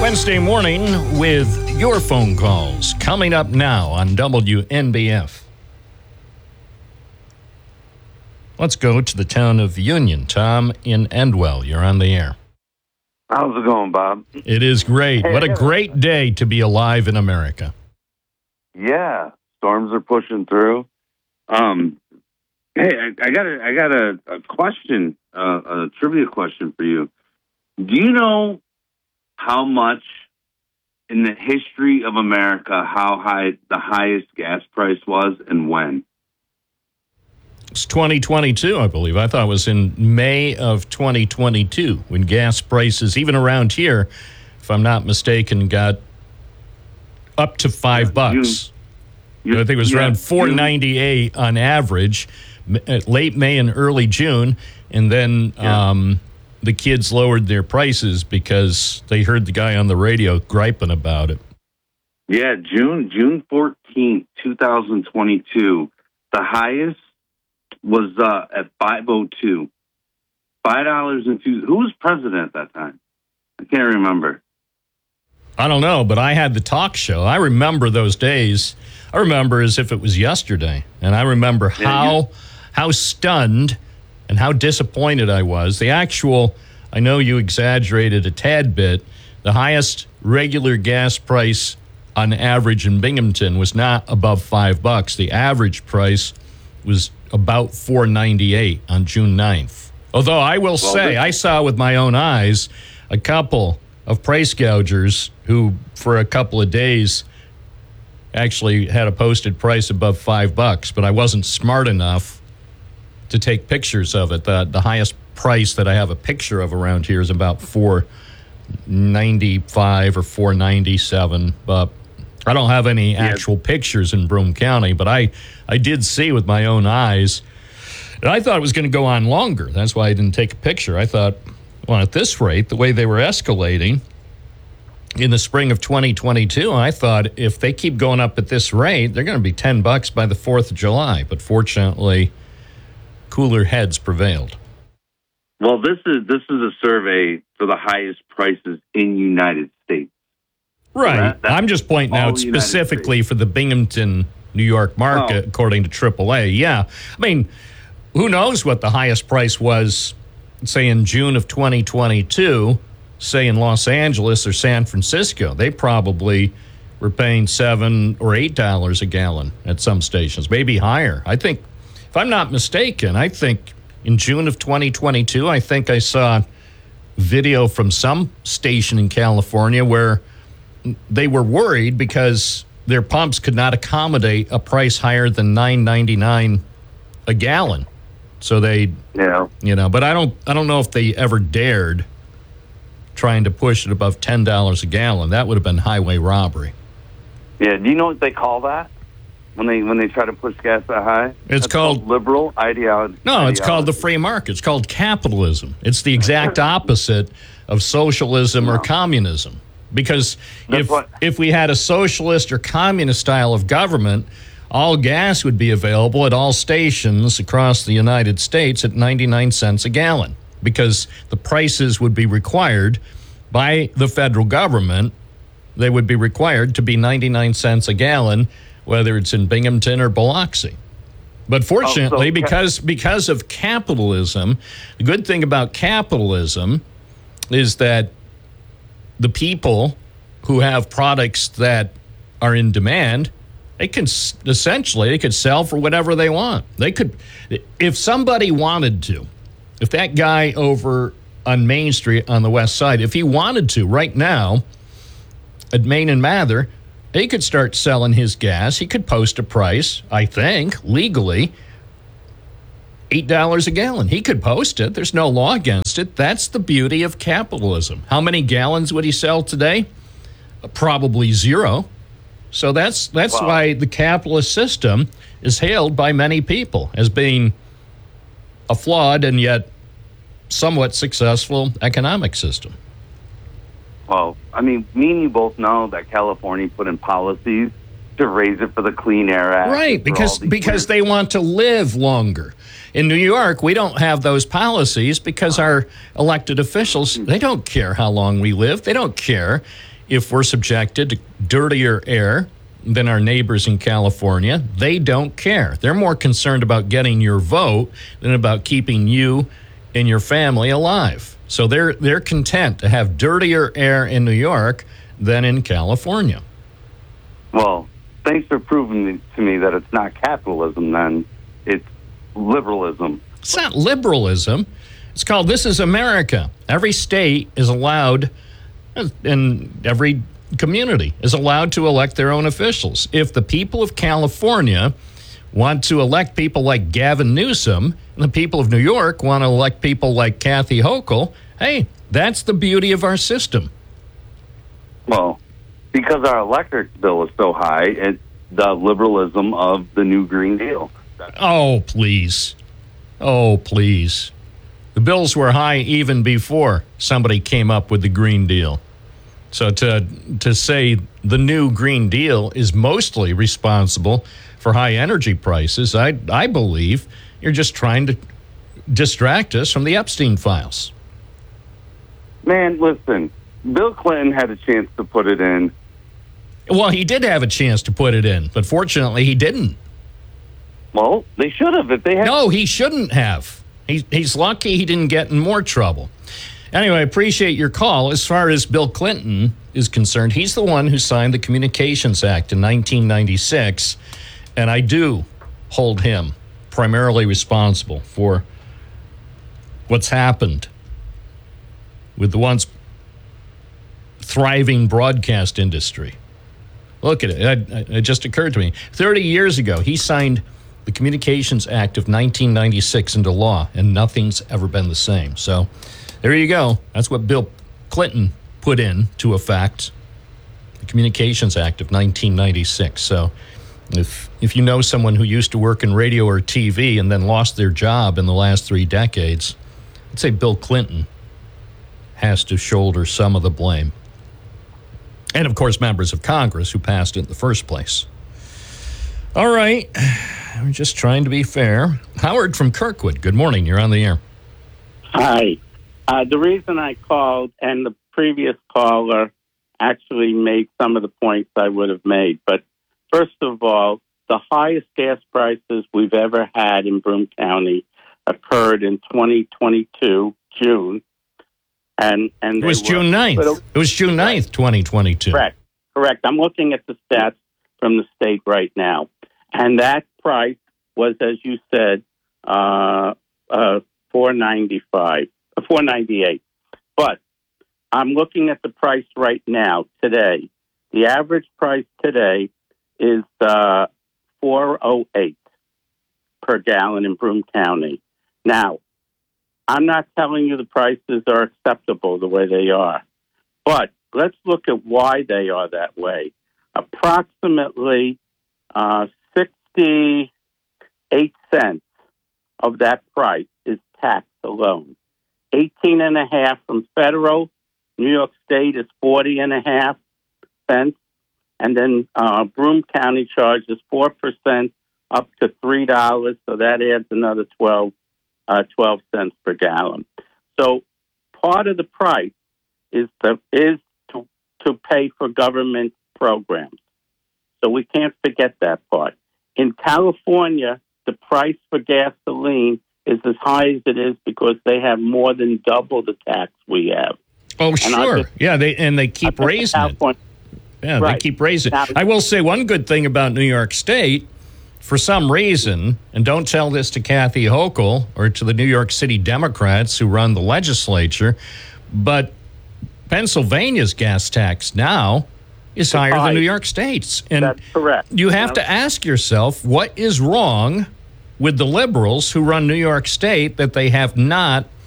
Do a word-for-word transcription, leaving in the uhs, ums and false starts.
Wednesday morning with your phone calls coming up now on W N B F. Let's go to the town of Union. Tom in Endwell, you're on the air. How's it going, Bob? It is great. What a great day to be alive in America. Yeah, storms are pushing through. Um, hey, I, I got a, I got a, a question, uh, a trivia question for you. Do you know how much in the history of America, how high the highest gas price was and when? It's twenty twenty-two, I believe. I thought it was in May of twenty twenty-two when gas prices, even around here, if I'm not mistaken, got up to five bucks. You, you, I think it was yeah, around four ninety-eight on average, late May and early June, and then yeah. um, the kids lowered their prices because they heard the guy on the radio griping about it. Yeah, June June fourteenth, twenty twenty-two, the highest was uh, at five oh two. five dollars and two. Who was president at that time? I can't remember. I don't know, but I had the talk show. I remember those days. I remember as if it was yesterday. And I remember how yeah, how stunned and how disappointed I was. The actual, I know you exaggerated a tad bit, the highest regular gas price on average in Binghamton was not above five bucks. The average price was about four ninety-eight on June ninth. Although I will well, say, I saw with my own eyes a couple of price gougers who, for a couple of days, actually had a posted price above five bucks, but I wasn't smart enough to take pictures of it. The, the highest price that I have a picture of around here is about four ninety-five or four ninety-seven, but I don't have any actual yeah. pictures in Broome County, but I, I did see with my own eyes, and I thought it was going to go on longer. That's why I didn't take a picture. I thought, well, at this rate, the way they were escalating in the spring of twenty twenty-two, I thought if they keep going up at this rate, they're going to be ten bucks by the fourth of July. But fortunately, cooler heads prevailed. Well, this is this is a survey for the highest prices in the United States. Right. So that, I'm just pointing out specifically for the Binghamton, New York market, oh. according to triple A. Yeah. I mean, who knows what the highest price was, say, in June of twenty twenty-two, say in Los Angeles or San Francisco. They probably were paying seven or eight dollars a gallon at some stations, maybe higher. I think, if I'm not mistaken, I think in June of twenty twenty-two, I think I saw video from some station in California where they were worried because their pumps could not accommodate a price higher than nine ninety-nine a gallon. So they, yeah. you know, but I don't, I don't know if they ever dared trying to push it above ten dollars a gallon. That would have been highway robbery. Yeah. Do you know what they call that when they when they try to push gas that high? It's called, called liberal ideology. No, ideology. It's called the free market. It's called capitalism. It's the exact opposite of socialism no. or communism. Because That's if what, if we had a socialist or communist style of government, all gas would be available at all stations across the United States at ninety-nine cents a gallon, because the prices would be required by the federal government. They would be required to be ninety-nine cents a gallon, whether it's in Binghamton or Biloxi. But fortunately, oh, so, because because of capitalism, the good thing about capitalism is that the people who have products that are in demand, they can essentially, they could sell for whatever they want. They could, if somebody wanted to, if that guy over on Main Street on the west side, if he wanted to right now at Main and Mather, he could start selling his gas. He could post a price, I think, legally, eight dollars a gallon. He could post it. There's no law against it. That's the beauty of capitalism. How many gallons would he sell today? Probably zero. So that's that's wow. why the capitalist system is hailed by many people as being a flawed and yet somewhat successful economic system. Well, I mean, me and you both know that California put in policies to raise it for the Clean Air Act. Right, because because they want to live longer. In New York, we don't have those policies because our elected officials, they don't care how long we live. They don't care if we're subjected to dirtier air than our neighbors in California. They don't care. They're more concerned about getting your vote than about keeping you and your family alive. So they're they're content to have dirtier air in New York than in California. Well, thanks for proving to me that it's not capitalism then. It's liberalism. It's not liberalism. It's called This is America. Every state is allowed, and every community is allowed to elect their own officials. If the people of California want to elect people like Gavin Newsom, and the people of New York want to elect people like Kathy Hochul, hey, that's the beauty of our system. Well, because our electric bill is so high, it's the liberalism of the new Green Deal. That's- oh, please. Oh, please. The bills were high even before somebody came up with the Green Deal. So to to say the new Green Deal is mostly responsible for high energy prices, I I believe you're just trying to distract us from the Epstein files. Man, listen, Bill Clinton had a chance to put it in. Well, he did have a chance to put it in, but fortunately he didn't. Well, they should have if they had. No, he shouldn't have. He, he's lucky he didn't get in more trouble. Anyway, I appreciate your call. As far as Bill Clinton is concerned, he's the one who signed the Communications Act in nineteen ninety-six, and I do hold him primarily responsible for what's happened with the once thriving broadcast industry. Look at it. It, it just occurred to me. thirty years ago, he signed the Communications Act of nineteen ninety-six into law, and nothing's ever been the same. So there you go. That's what Bill Clinton put in to effect, the Communications Act of nineteen ninety-six. So if if you know someone who used to work in radio or T V and then lost their job in the last three decades, I'd say Bill Clinton has to shoulder some of the blame. And, of course, members of Congress who passed it in the first place. All right. We're just trying to be fair. Howard from Kirkwood, good morning. You're on the air. Hi. Uh, the reason I called, and the previous caller actually made some of the points I would have made. But first of all, the highest gas prices we've ever had in Broome County occurred in twenty twenty-two, June. And, and it was June ninth. Little, it was June ninth, twenty twenty-two. Correct. Correct. I'm looking at the stats from the state right now. And that price was, as you said, uh, uh, four ninety-five, uh, four ninety-eight. But I'm looking at the price right now, today. The average price today is uh, four oh eight per gallon in Broome County. Now, I'm not telling you the prices are acceptable the way they are, but let's look at why they are that way. Approximately uh, sixty-eight cents of that price is tax alone. eighteen and a half from federal. New York State is forty and a half cents. And then uh, Broome County charges four percent up to three dollars. So that adds another twelve Uh, twelve cents per gallon. So part of the price is the is to to pay for government programs. So we can't forget that part. In California, the price for gasoline is as high as it is because they have more than double the tax we have. Oh, sure. Just, yeah, they and they keep raising it. Yeah, right. They keep raising it. I will say one good thing about New York State, for some reason, and don't tell this to Kathy Hochul or to the New York City Democrats who run the legislature, but Pennsylvania's gas tax now is higher than New York State's. And that's correct. You have to ask yourself, what is wrong with the liberals who run New York State that they have not